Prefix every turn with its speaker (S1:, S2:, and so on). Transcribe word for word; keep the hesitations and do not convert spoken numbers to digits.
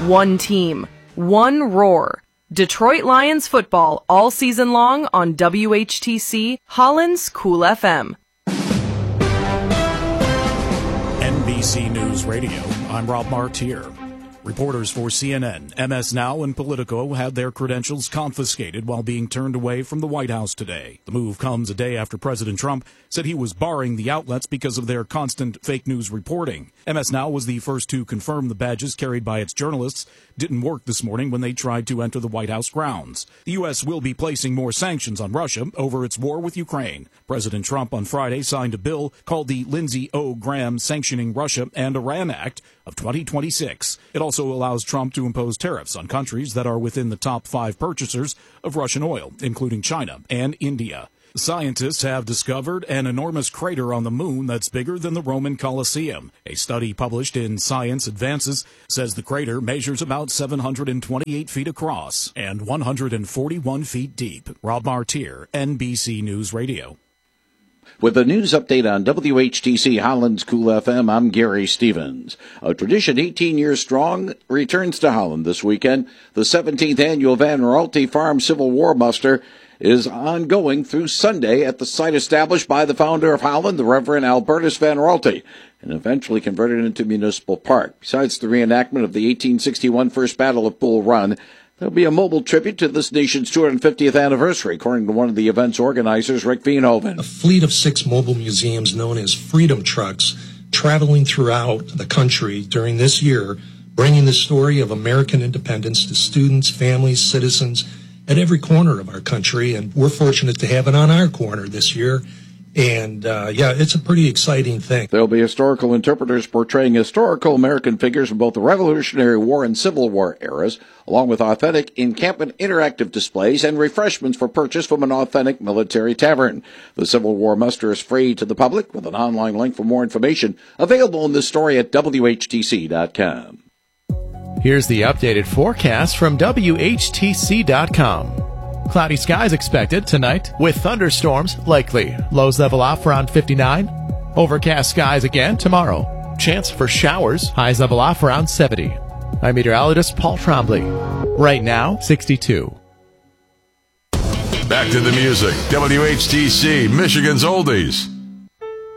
S1: one team, one roar. Detroit Lions football all season long on W H T C, Holland's Cool F M.
S2: N B C News Radio, I'm Rob Martier. Reporters for C N N, M S Now, and Politico had their credentials confiscated while being turned away from the White House today. The move comes a day after President Trump said he was barring the outlets because of their constant fake news reporting. M S Now was the first to confirm the badges carried by its journalists didn't work this morning when they tried to enter the White House grounds. The U S will be placing more sanctions on Russia over its war with Ukraine. President Trump on Friday signed a bill called the Lindsey O. Graham Sanctioning Russia and Iran Act of twenty twenty-six. It also allows Trump to impose tariffs on countries that are within the top five purchasers of Russian oil, including China and India. Scientists have discovered an enormous crater on the moon that's bigger than the Roman Colosseum. A study published in Science Advances says the crater measures about seven hundred twenty-eight feet across and one hundred forty-one feet deep. Rob Martier, N B C News Radio.
S3: With a news update on W H T C Holland's Cool F M, I'm Gary Stevens. A tradition eighteen years strong returns to Holland this weekend. The seventeenth annual Van Raalte Farm Civil War Muster is ongoing through Sunday at the site established by the founder of Holland, the Reverend Albertus Van Raalte, and eventually converted into Municipal Park. Besides the reenactment of the eighteen sixty-one First Battle of Bull Run, there'll be a mobile tribute to this nation's two hundred fiftieth anniversary, according to one of the event's organizers, Rick Veenhoven.
S4: A fleet of six mobile museums known as Freedom Trucks traveling throughout the country during this year, bringing the story of American independence to students, families, citizens at every corner of our country. And we're fortunate to have it on our corner this year. And, uh, yeah, it's a pretty exciting thing.
S3: There'll be historical interpreters portraying historical American figures from both the Revolutionary War and Civil War eras, along with authentic encampment interactive displays and refreshments for purchase from an authentic military tavern. The Civil War muster is free to the public, with an online link for more information available in this story at W H T C dot com.
S5: Here's the updated forecast from W H T C dot com. Cloudy skies expected tonight with thunderstorms likely. Lows level off around fifty-nine. Overcast skies again tomorrow. Chance for showers. Highs level off around seventy. I'm meteorologist Paul Trombley. Right now, sixty-two.
S6: Back to the music. W H T C, Michigan's Oldies.